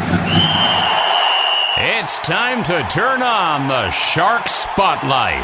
It's time to turn on the Shark Spotlight.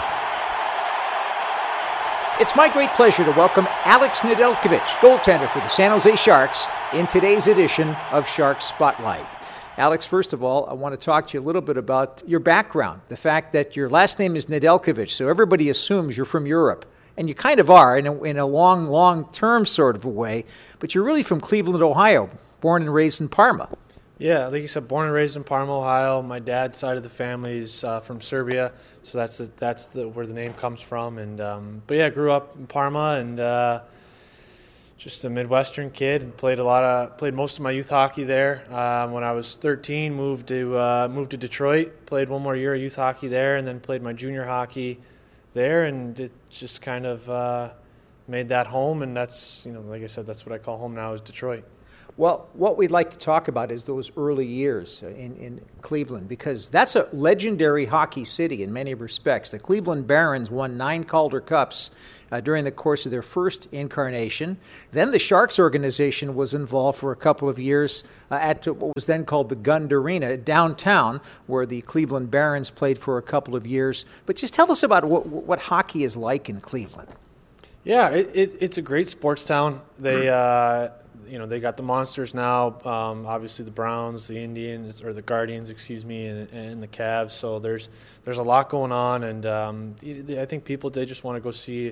It's my great pleasure to welcome Alex Nedeljkovic, goaltender for the San Jose Sharks, in today's edition of Shark Spotlight. Alex, first of all, I want to talk to you a little bit about your background, the fact that your last name is Nedeljkovic, so everybody assumes you're from Europe. And you kind of are in a long-term sort of a way, but you're really from Cleveland, Ohio, born and raised in Parma. Yeah, like you said, born and raised in Parma, Ohio. My dad's side of the family is from Serbia, so that's where the name comes from. And but yeah, I grew up in Parma and just a Midwestern kid, and played most of my youth hockey there. When I was 13, moved to Detroit, played one more year of youth hockey there, and then played my junior hockey there, and it just kind of made that home. And that's, like I said, that's what I call home now, is Detroit. Well, what we'd like to talk about is those early years in Cleveland, because that's a legendary hockey city in many respects. The Cleveland Barons won 9 Calder Cups during the course of their first incarnation. Then the Sharks organization was involved for a couple of years at what was then called the Gund Arena downtown, where the Cleveland Barons played for a couple of years. But just tell us about what hockey is like in Cleveland. Yeah, it's a great sports town. They they got the Monsters now, obviously the Browns, the Indians, or the Guardians, and the Cavs. So there's a lot going on, and I think people, they just want to go see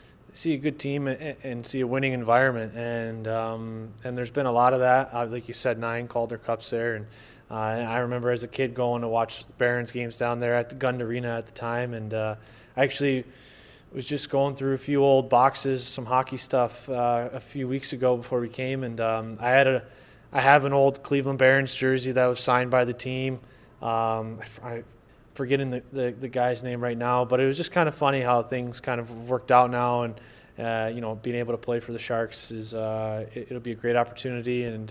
a good team and see a winning environment, and there's been a lot of that. Like you said, 9 Calder Cups there, and I remember as a kid going to watch Barons games down there at the Gund Arena at the time, and I actually was just going through a few old boxes, some hockey stuff a few weeks ago before we came, and I have an old Cleveland Barons jersey that was signed by the team. I'm forgetting the guy's name right now, but it was just kind of funny how things kind of worked out now, and being able to play for the Sharks is it'll be a great opportunity, and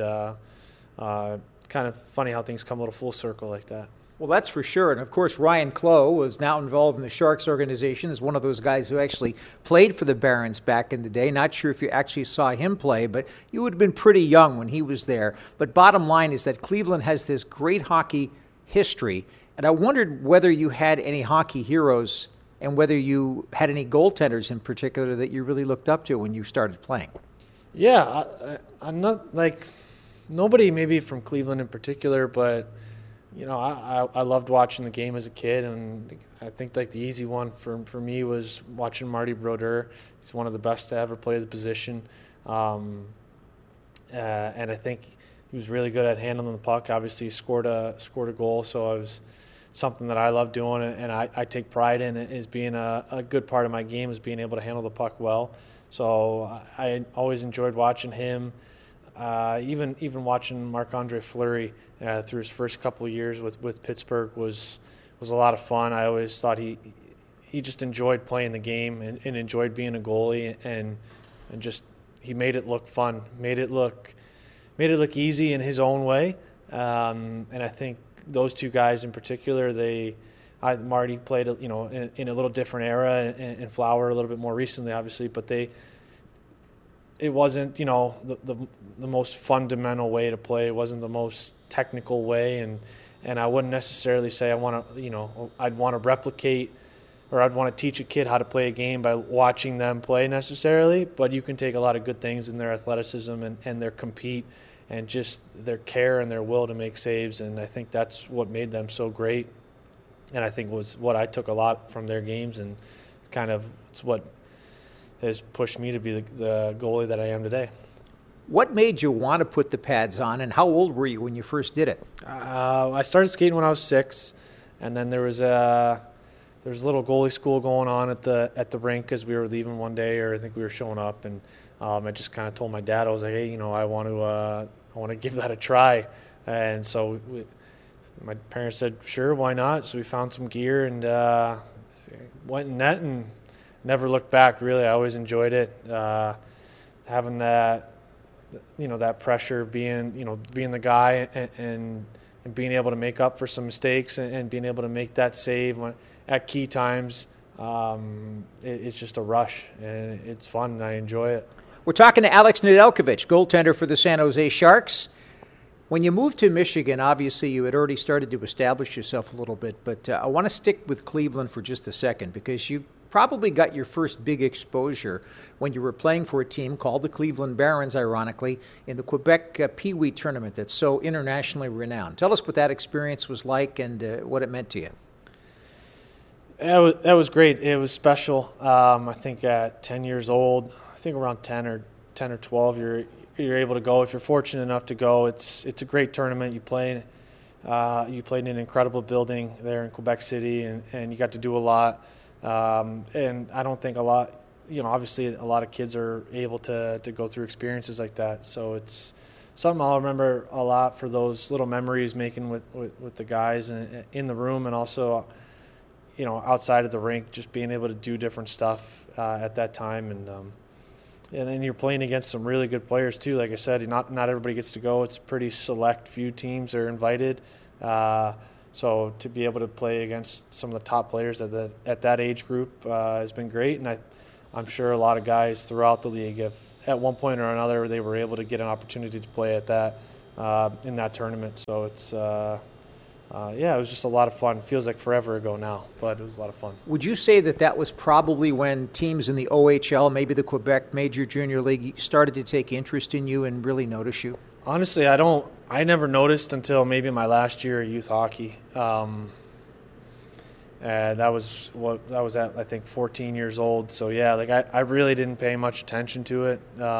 kind of funny how things come a little full circle like that. Well, that's for sure. And, of course, Ryan Clough was now involved in the Sharks organization as one of those guys who actually played for the Barons back in the day. Not sure if you actually saw him play, but you would have been pretty young when he was there. But bottom line is that Cleveland has this great hockey history, and I wondered whether you had any hockey heroes and whether you had any goaltenders in particular that you really looked up to when you started playing. Yeah, I'm not like nobody maybe from Cleveland in particular, but I loved watching the game as a kid, and I think like the easy one for me was watching Marty Brodeur. He's one of the best to ever play the position, and I think he was really good at handling the puck. Obviously, he scored a goal, so it was something that I love doing, and I take pride in it as being a good part of my game, is being able to handle the puck well. So I always enjoyed watching him. Even watching Marc-Andre Fleury through his first couple of years with Pittsburgh was a lot of fun. I always thought he just enjoyed playing the game and enjoyed being a goalie, and just he made it look fun, made it look easy in his own way. And I think those two guys in particular, Marty played in a little different era, and Flower a little bit more recently, obviously, but it wasn't, the most fundamental way to play. It wasn't the most technical way, and I wouldn't necessarily say I'd want to replicate, or I'd want to teach a kid how to play a game by watching them play necessarily. But you can take a lot of good things in their athleticism and their compete, and just their care and their will to make saves, and I think that's what made them so great, and I think was what I took a lot from their games, and kind of it's what has pushed me to be the goalie that I am today. What made you want to put the pads on, and how old were you when you first did it? I started skating when I was 6, and then there was a little goalie school going on at the rink as we were leaving one day, or I think we were showing up, and I just kind of told my dad, I was like, hey, I want to give that a try, and so my parents said, sure, why not? So we found some gear and went in net and never looked back. Really, I always enjoyed it, having that. That pressure, being the guy and being able to make up for some mistakes and being able to make that save at key times, it's just a rush, and it's fun, and I enjoy it. We're talking to Alex Nedeljkovic, goaltender for the San Jose Sharks. When you moved to Michigan, obviously you had already started to establish yourself a little bit, but I want to stick with Cleveland for just a second because you probably got your first big exposure when you were playing for a team called the Cleveland Barons, ironically, in the Quebec Pee Wee tournament that's so internationally renowned. Tell us what that experience was like and what it meant to you. That was great. It was special. I think at 10 years old, I think around 10 or 12, you're able to go. If you're fortunate enough to go, it's a great tournament. You played in an incredible building there in Quebec City, and you got to do a lot. And I don't think obviously a lot of kids are able to go through experiences like that. So it's something I'll remember a lot for those little memories making with the guys in the room, and also outside of the rink, just being able to do different stuff at that time. And then you're playing against some really good players too. Like I said, not everybody gets to go. It's pretty select few teams are invited. So to be able to play against some of the top players at that age group has been great. And I'm sure a lot of guys throughout the league, if at one point or another they were able to get an opportunity to play at that in that tournament. So it's it was just a lot of fun. Feels like forever ago now, but it was a lot of fun. Would you say that was probably when teams in the OHL, maybe the Quebec Major Junior League, started to take interest in you and really notice you? Honestly, I never noticed until maybe my last year of youth hockey. And that was at, I think, 14 years old. So yeah, like I really didn't pay much attention to it.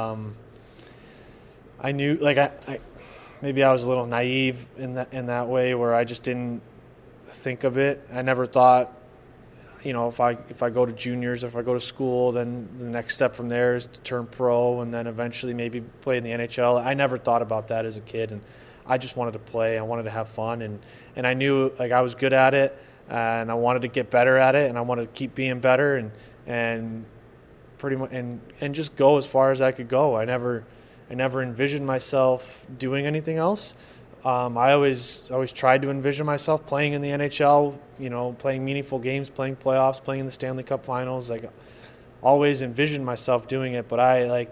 I knew, like I maybe I was a little naive in that way, where I just didn't think of it. I never thought, if I go to juniors, if I go to school, then the next step from there is to turn pro and then eventually maybe play in the NHL. I never thought about that as a kid, and I just wanted to play. I wanted to have fun, and I knew like I was good at it, and I wanted to get better at it, and I wanted to keep being better and pretty much and just go as far as I could go. I never envisioned myself doing anything else. I always tried to envision myself playing in the NHL, playing meaningful games, playing playoffs, playing in the Stanley Cup Finals. Like, always envisioned myself doing it, but I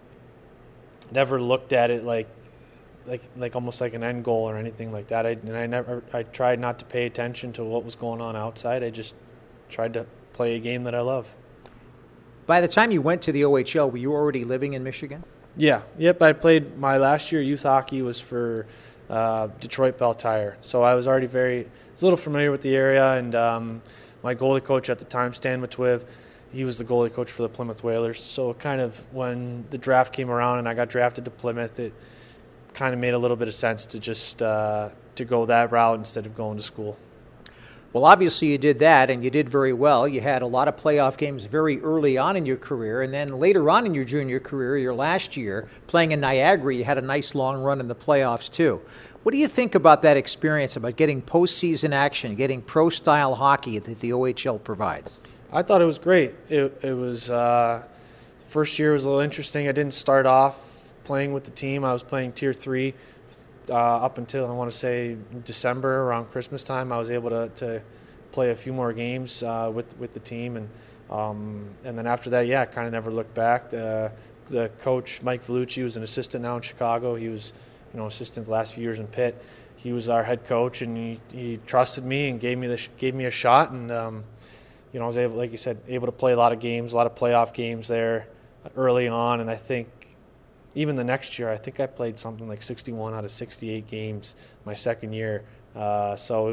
never looked at it like almost like an end goal or anything like that. I tried not to pay attention to what was going on outside. I just tried to play a game that I love. By the time you went to the OHL, were you already living in Michigan? Yeah. Yep. I played my last year youth hockey was for Detroit Bell Tire. So I was already a little familiar with the area, and my goalie coach at the time, Stan Matwiv, he was the goalie coach for the Plymouth Whalers. So kind of when the draft came around and I got drafted to Plymouth, it kind of made a little bit of sense to just to go that route instead of going to school. Well, obviously you did that, and you did very well. You had a lot of playoff games very early on in your career, and then later on in your junior career, your last year, playing in Niagara, you had a nice long run in the playoffs too. What do you think about that experience, about getting postseason action, getting pro-style hockey that the OHL provides? I thought it was great. It was the first year was a little interesting. I didn't start off playing with the team. I was playing Tier 3. Up until, I want to say, December, around Christmas time, I was able to play a few more games with the team, and then after that, I kind of never looked back. The coach, Mike Vellucci, was an assistant now in Chicago. He was, assistant the last few years in Pitt. He was our head coach, and he trusted me and gave me a shot, and I was able, like you said, able to play a lot of games, a lot of playoff games there early on, and I think even the next year, I think I played something like 61 out of 68 games my second year. So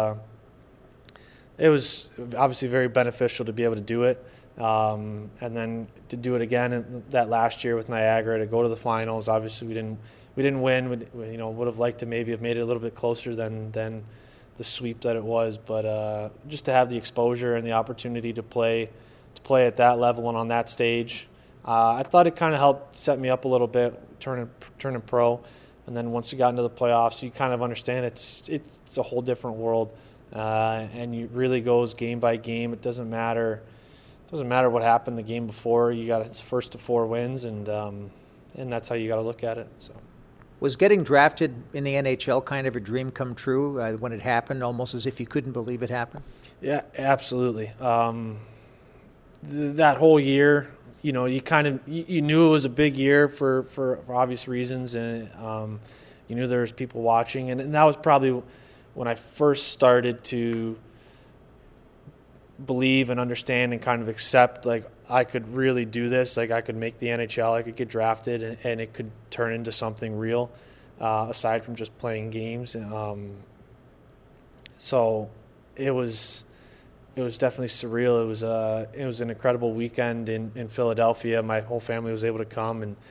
it was obviously very beneficial to be able to do it. And then to do it again in that last year with Niagara, to go to the finals. Obviously, we didn't win. Would have liked to maybe have made it a little bit closer than the sweep that it was. But just to have the exposure and the opportunity to play at that level and on that stage, I thought it kind of helped set me up a little bit, turning pro, and then once you got into the playoffs, you kind of understand it's a whole different world, and it really goes game by game. It doesn't matter what happened the game before. It's first to 4 wins, and that's how you got to look at it. So, was getting drafted in the NHL kind of a dream come true when it happened, almost as if you couldn't believe it happened? Yeah, absolutely. That whole year. You knew it was a big year for obvious reasons, and you knew there was people watching, and that was probably when I first started to believe and understand and kind of accept, like, I could really do this. Like, I could make the NHL, I could get drafted, and it could turn into something real, aside from just playing games. So it was definitely surreal. It was an incredible weekend in Philadelphia. My whole family was able to come, and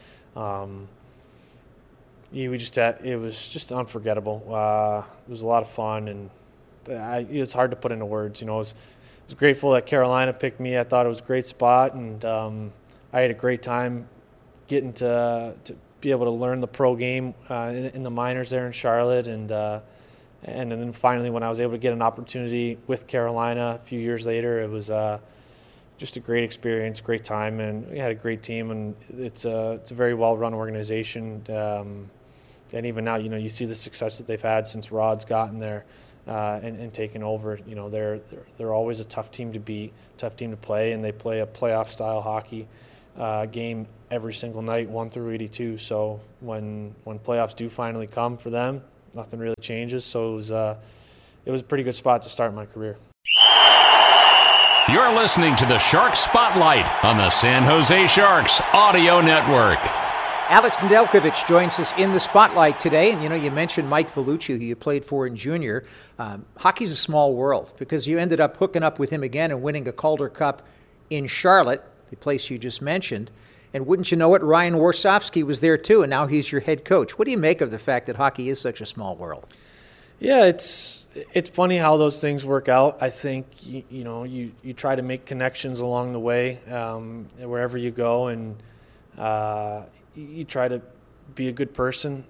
it was just unforgettable. It was a lot of fun, and it's hard to put into words. I was grateful that Carolina picked me. I thought it was a great spot, and I had a great time getting to be able to learn the pro game in the minors there in Charlotte, and then finally when I was able to get an opportunity with Carolina a few years later, it was just a great experience, great time, and we had a great team, and it's a very well-run organization. And even now, you see the success that they've had since Rod's gotten there and taken over. They're always a tough team to beat, tough team to play, and they play a playoff-style hockey game every single night, 1 through 82. So when playoffs do finally come for them, nothing really changes. So it was a pretty good spot to start my career. You're listening to the Shark Spotlight on the San Jose Sharks Audio Network. Alex Nedeljkovic joins us in the spotlight today. And, you mentioned Mike Vellucci, who you played for in junior. Hockey's a small world because you ended up hooking up with him again and winning a Calder Cup in Charlotte, the place you just mentioned. And wouldn't you know it, Ryan Warsofsky was there too, and now he's your head coach. What do you make of the fact that hockey is such a small world? Yeah, it's funny how those things work out. I think you try to make connections along the way wherever you go, and you try to be a good person.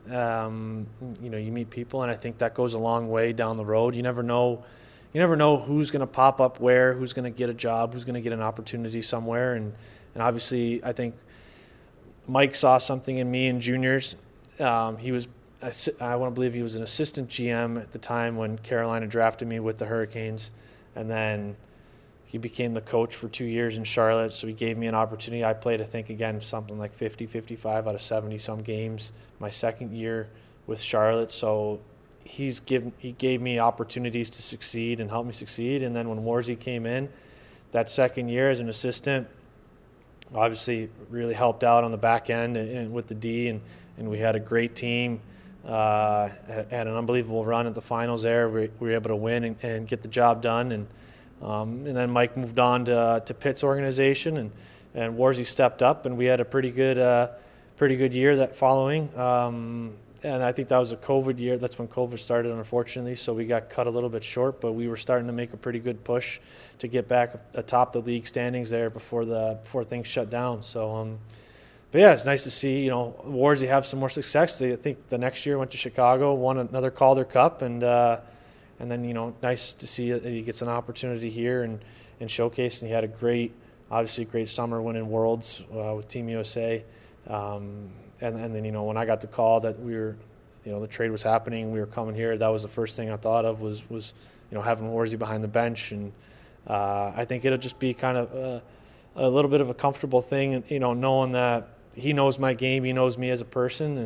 You meet people, and I think that goes a long way down the road. You never know who's going to pop up where, who's going to get a job, who's going to get an opportunity somewhere, and obviously I think Mike saw something in me in juniors. I want to believe he was an assistant GM at the time when Carolina drafted me with the Hurricanes, and then he became the coach for 2 years in Charlotte, so he gave me an opportunity. I played, I think, again, something like 50, 55 out of 70-some games my second year with Charlotte. So he gave me opportunities to succeed and help me succeed. And then when Warzy came in that second year as an assistant, obviously really helped out on the back end and with the D, and we had a great team. Had an unbelievable run at the finals there. We were able to win and get the job done. And then Mike moved on to Pitt's organization, and Warzy stepped up, and we had a pretty good year that following. And I think that was a COVID year. That's when COVID started, unfortunately, so we got cut a little bit short, but we were starting to make a pretty good push to get back atop the league standings there before things shut down. So, but yeah, it's nice to see, Warzy have some more success. I think the next year went to Chicago, won another Calder Cup, and then, nice to see that he gets an opportunity here and showcase. And he had a great summer winning Worlds with Team USA. And then, when I got the call that we were, the trade was happening, we were coming here, that was the first thing I thought of was having Warzy behind the bench. And I think it'll just be kind of a little bit of a comfortable thing, knowing that he knows my game, he knows me as a person,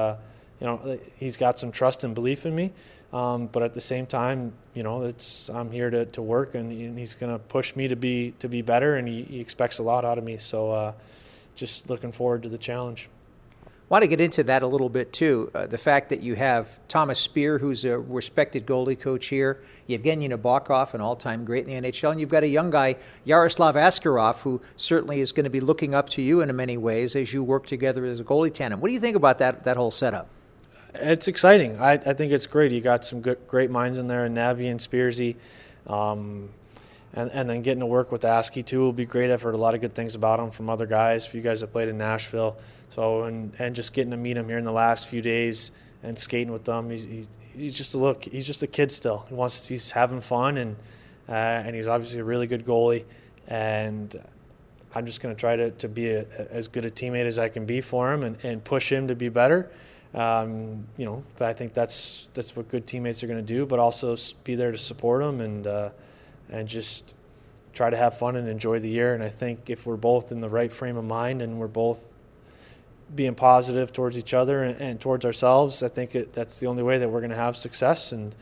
and, he's got some trust and belief in me. But at the same time, I'm here to work, and he's going to push me to be better, and he expects a lot out of me. So just looking forward to the challenge. I want to get into that a little bit, too. The fact that you have Thomas Spear, who's a respected goalie coach here, Yevgeny Nabokov, an all-time great in the NHL, and you've got a young guy, Yaroslav Askarov, who certainly is going to be looking up to you in many ways as you work together as a goalie tandem. What do you think about that whole setup? It's exciting. I think it's great. You got some great minds in there, Navi and Spearsy. And then getting to work with Askey, too, will be great. I've heard a lot of good things about him from other guys, a few guys that played in Nashville. So, and just getting to meet him here in the last few days and skating with them, he's just a kid still. He's having fun, and he's obviously a really good goalie. And I'm just going to try to be as good a teammate as I can be for him and push him to be better. I think that's what good teammates are going to do, but also be there to support him and just try to have fun and enjoy the year. And I think if we're both in the right frame of mind and we're both being positive towards each other and towards ourselves, I think that's the only way that we're going to have success, and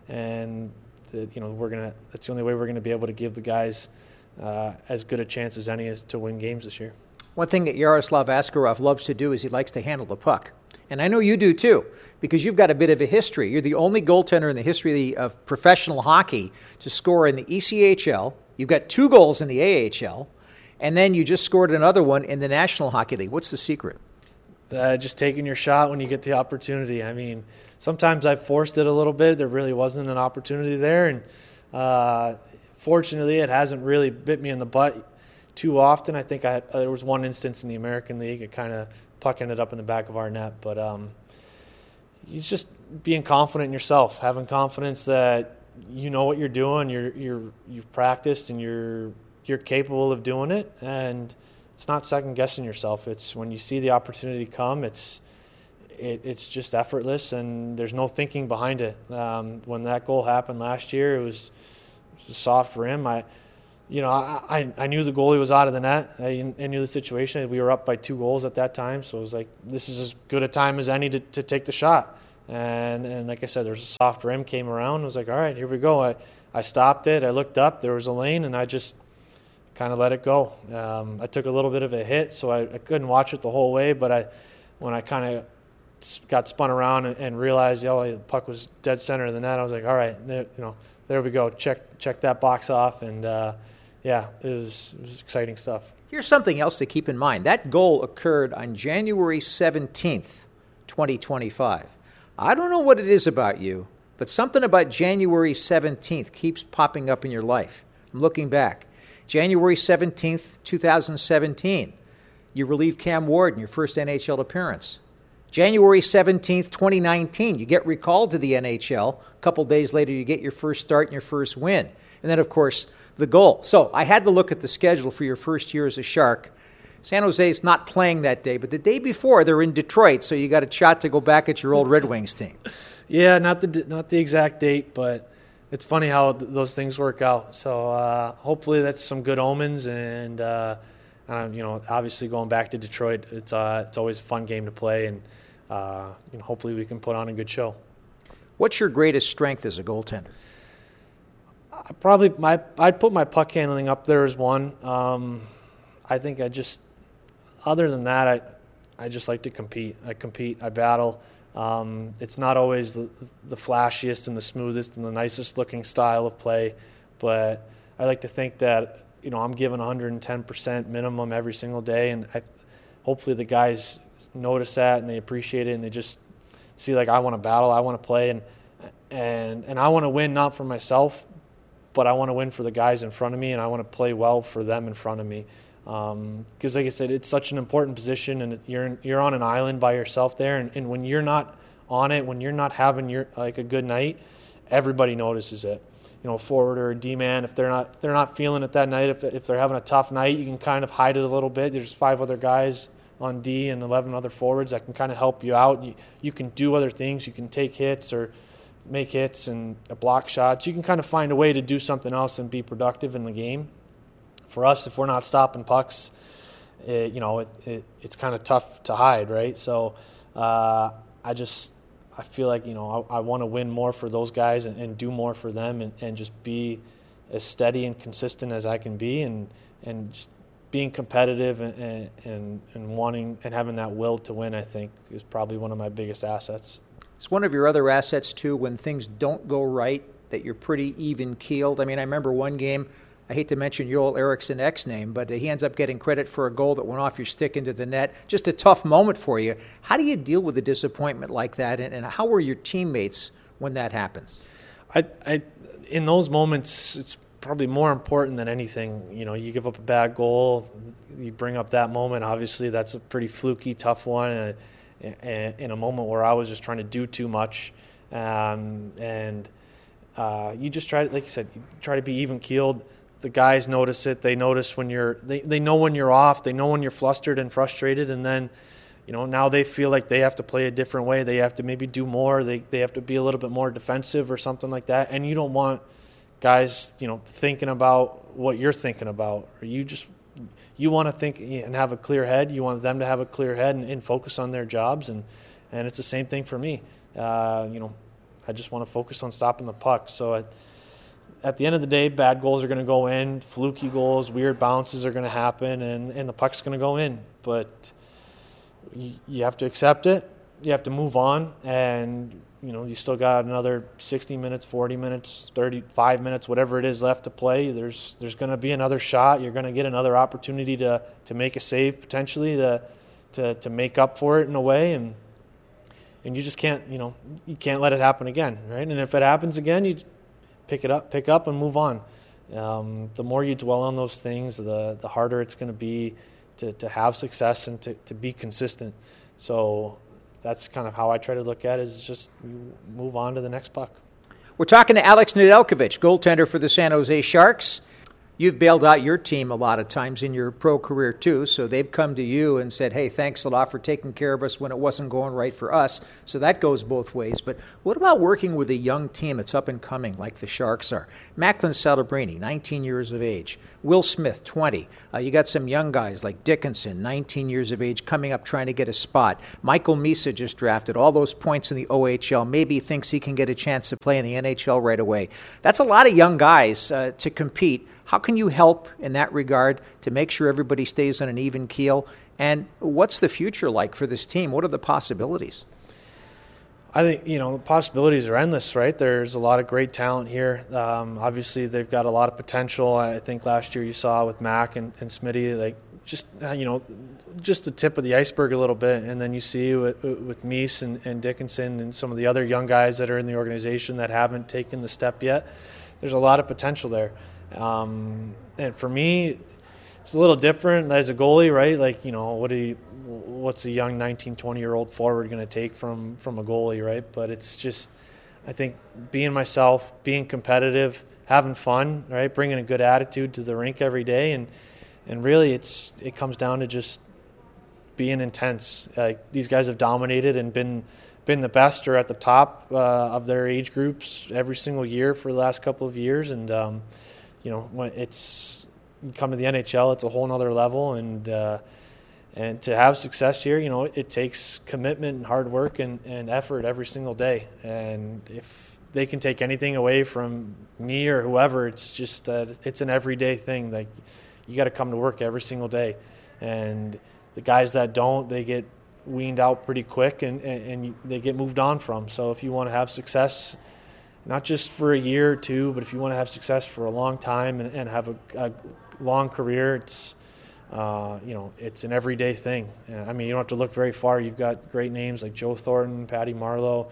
that's the only way we're going to be able to give the guys as good a chance as any as to win games this year. One thing that Yaroslav Askarov loves to do is he likes to handle the puck. And I know you do too, because you've got a bit of a history. You're the only goaltender in the history of professional hockey to score in the ECHL. You've got 2 goals in the AHL, and then you just scored another one in the National Hockey League. What's the secret? Just taking your shot when you get the opportunity. I mean, sometimes I forced it a little bit. There really wasn't an opportunity there, and fortunately it hasn't really bit me in the butt too often. I think there was one instance in the American League, it kind of puck ended up in the back of our net, but he's just being confident in yourself, having confidence that you know what you're doing, you've practiced, and you're capable of doing it, and it's not second guessing yourself. It's when you see the opportunity come, it's just effortless, and there's no thinking behind it. When that goal happened last year, it was a soft rim. I knew the goalie was out of the net. I knew the situation. We were up by 2 goals at that time, so it was like, this is as good a time as any to take the shot. And like I said, there's a soft rim came around. I was like, all right, here we go. I stopped it. I looked up. There was a lane, and I just kind of let it go. I took a little bit of a hit, so I couldn't watch it the whole way. But when I kind of got spun around and realized, the puck was dead center of the net, I was like, all right, there we go. Check that box off, and it was exciting stuff. Here's something else to keep in mind. That goal occurred on January 17th, 2025. I don't know what it is about you, but something about January 17th keeps popping up in your life. I'm looking back. January 17th, 2017, you relieved Cam Ward in your first NHL appearance. January 17th, 2019, you get recalled to the NHL. A couple days later, you get your first start and your first win. And then, of course, the goal. So I had to look at the schedule for your first year as a Shark. San Jose's not playing that day, but the day before they're in Detroit, so you got a shot to go back at your old Red Wings team. Yeah, not the exact date, but it's funny how those things work out. So hopefully that's some good omens, and obviously going back to Detroit, it's always a fun game to play, and hopefully we can put on a good show. What's your greatest strength as a goaltender? I'd put my puck handling up there as one. I think other than that, I just like to compete. I battle. It's not always the flashiest and the smoothest and the nicest looking style of play, but I like to think that I'm giving 110% minimum every single day, and hopefully the guys notice that and they appreciate it, and they just see, like, I want to battle, I want to play, and I want to win, not for myself, but I want to win for the guys in front of me, and I want to play well for them in front of me. Because, like I said, it's such an important position, and you're on an island by yourself there, and when you're not on it, when you're not having a good night, everybody notices it. Forward or a D-man, if they're not feeling it that night, if they're having a tough night, you can kind of hide it a little bit. There's 5 other guys on D and 11 other forwards that can kind of help you out. You can do other things. You can take hits or make hits and block shots. You can kind of find a way to do something else and be productive in the game. For us, if we're not stopping pucks, it's kind of tough to hide, right? So I feel like, I want to win more for those guys and do more for them and just be as steady and consistent as I can be, and just being competitive and wanting and having that will to win, I think, is probably one of my biggest assets. It's one of your other assets, too, when things don't go right, that you're pretty even-keeled. I mean, I remember one game, I hate to mention Joel Eriksson X name, but he ends up getting credit for a goal that went off your stick into the net. Just a tough moment for you. How do you deal with a disappointment like that, and how are your teammates when that happens? In those moments, it's probably more important than anything. You give up a bad goal, you bring up that moment. Obviously, that's a pretty fluky, tough one, in a moment where I was just trying to do too much, and you just try to, like you said, you try to be even-keeled. The guys notice it. They notice when they know when you're off. They know when you're flustered and frustrated, and then, now they feel like they have to play a different way. They have to maybe do more. They have to be a little bit more defensive or something like that. And you don't want guys, thinking about what you're thinking about. Or you just you want to think and have a clear head. You want them to have a clear head and focus on their jobs, and it's the same thing for me. I just want to focus on stopping the puck. So at the end of the day, bad goals are going to go in, fluky goals, weird bounces are going to happen, and the puck's going to go in. But you have to accept it. You have to move on, and you still got another 60 minutes, 40 minutes, 35 minutes, whatever it is left to play. There's going to be another shot. You're going to get another opportunity to make a save, potentially to make up for it in a way, and you just can't you can't let it happen again, right? And if it happens again, you pick up and move on. The more you dwell on those things, the harder it's going to be to have success and to be consistent. So that's kind of how I try to look at it, is just move on to the next puck. We're talking to Alex Nedeljkovic, goaltender for the San Jose Sharks. You've bailed out your team a lot of times in your pro career too, so they've come to you and said, hey, thanks a lot for taking care of us when it wasn't going right for us. So that goes both ways. But what about working with a young team that's up and coming like the Sharks are? Macklin Celebrini, 19 years of age. Will Smith, 20. You got some young guys like Dickinson, 19 years of age, coming up trying to get a spot. Michael Misa just drafted all those points in the OHL. Maybe thinks he can get a chance to play in the NHL right away. That's a lot of young guys to compete. How can you help in that regard to make sure everybody stays on an even keel? And what's the future like for this team? What are the possibilities? I think, the possibilities are endless, right? There's a lot of great talent here. Obviously, they've got a lot of potential. I think last year you saw with Mac and Smitty, like just the tip of the iceberg a little bit. And then you see with Meese and Dickinson and some of the other young guys that are in the organization that haven't taken the step yet. There's a lot of potential there. And for me, it's a little different as a goalie, right? Like, what's a young 19, 20-year-old forward going to take from a goalie, right? But it's just, I think, being myself, being competitive, having fun, right? Bringing a good attitude to the rink every day. And really, it comes down to just being intense. Like, these guys have dominated and been the best or at the top of their age groups every single year for the last couple of years. And, when you come to the NHL, it's a whole nother level, and to have success here, it takes commitment and hard work and effort every single day. And if they can take anything away from me or whoever, it's just that it's an everyday thing. Like, you got to come to work every single day, and the guys that don't, they get weaned out pretty quick and they get moved on from. So if you want to have success, not just for a year or two, but if you want to have success for a long time and have a long career, it's it's an everyday thing. I mean, you don't have to look very far. You've got great names like Joe Thornton, Patty Marleau,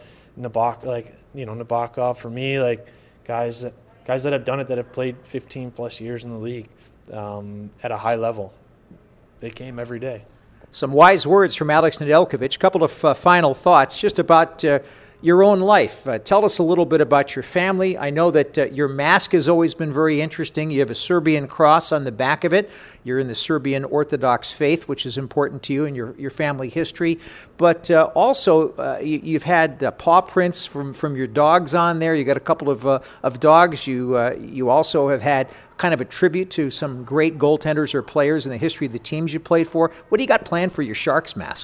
Nabokov. For me, like guys that have done it, that have played 15 plus years in the league at a high level. They came every day. Some wise words from Alex Nedeljkovic. A couple of final thoughts just about your own life. Tell us a little bit about your family. I know that your mask has always been very interesting. You have a Serbian cross on the back of it. You're in the Serbian Orthodox faith, which is important to you in your family history. But also, you've had paw prints from your dogs on there. You got a couple of dogs. You also have had kind of a tribute to some great goaltenders or players in the history of the teams you played for. What do you got planned for your Sharks mask?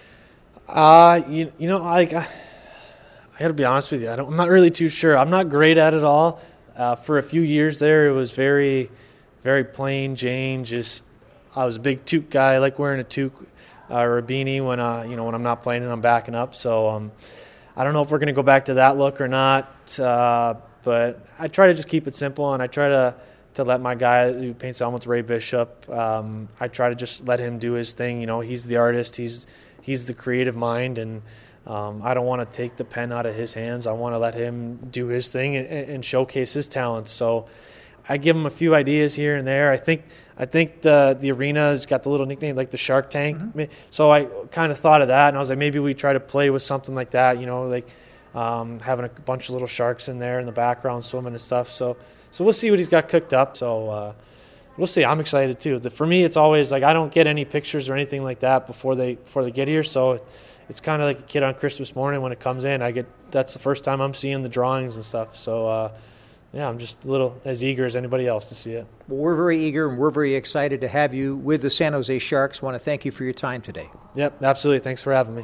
I got to be honest with you. I'm not really too sure. I'm not great at it all. For a few years there, it was very, very plain Jane. I was a big toque guy. I like wearing a toque or a beanie when I'm not playing and I'm backing up. So I don't know if we're going to go back to that look or not. But I try to just keep it simple, and I try to let my guy who paints helmets, Ray Bishop. I try to just let him do his thing. He's the artist. He's the creative mind, and I don't want to take the pen out of his hands. I want to let him do his thing and showcase his talents. So I give him a few ideas here and there. I think the arena has got the little nickname like the Shark Tank. Mm-hmm. So I kind of thought of that, and I was like, maybe we try to play with something like that. Having a bunch of little sharks in there in the background swimming and stuff. So we'll see what he's got cooked up. So we'll see. I'm excited too. For me, it's always like I don't get any pictures or anything like that before they get here. So it's kind of like a kid on Christmas morning when it comes in. That's the first time I'm seeing the drawings and stuff. So yeah, I'm just a little as eager as anybody else to see it. Well, we're very eager and we're very excited to have you with the San Jose Sharks. Want to thank you for your time today. Yep, absolutely. Thanks for having me.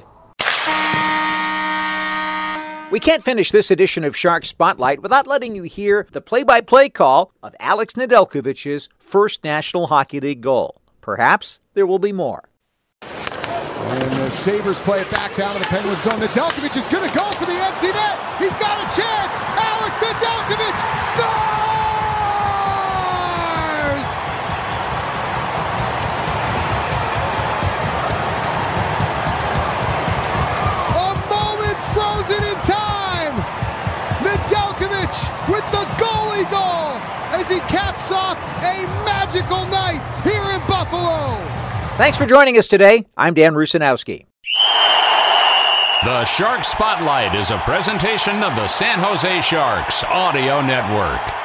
We can't finish this edition of Shark Spotlight without letting you hear the play-by-play call of Alex Nedeljkovic's first National Hockey League goal. Perhaps there will be more. And the Sabres play it back down to the Penguin zone. Nedeljkovic is going to go for the empty net. He's got a chance. Alex Nedeljkovic scores! A moment frozen in time. Nedeljkovic with the goalie goal as he caps off a magical night here in Buffalo. Thanks for joining us today. I'm Dan Rusanowski. The Shark Spotlight is a presentation of the San Jose Sharks Audio Network.